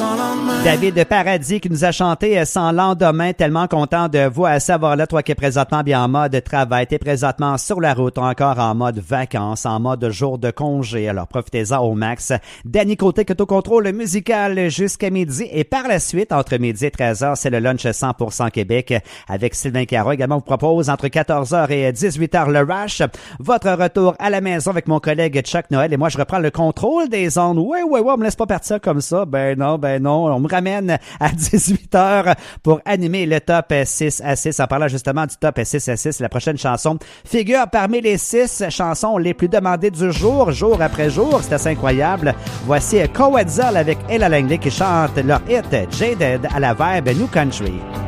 David Paradis qui nous a chanté Sans lendemain, tellement content de vous à savoir là, toi qui es présentement bien en mode travail, t'es présentement sur la route, encore en mode vacances, en mode jour de congé, alors profitez-en au max. Danny Côté qui est au contrôle musical jusqu'à midi et par la suite, entre midi et 13h, c'est le lunch 100% Québec avec Sylvain Caron. Également, vous propose entre 14h et 18h le Rush. Votre retour à la maison avec mon collègue Chuck Noël et moi, je reprends le contrôle des ondes. Ouais, on me laisse pas partir comme ça. Ben non. On me ramène à 18h pour animer le top 6 à 6. En parlant justement du top 6 à 6, la prochaine chanson figure parmi les 6 chansons les plus demandées du jour après jour. C'est assez incroyable. Voici Coetzel avec Ella Langley qui chante leur hit Jaded à la vibe New Country.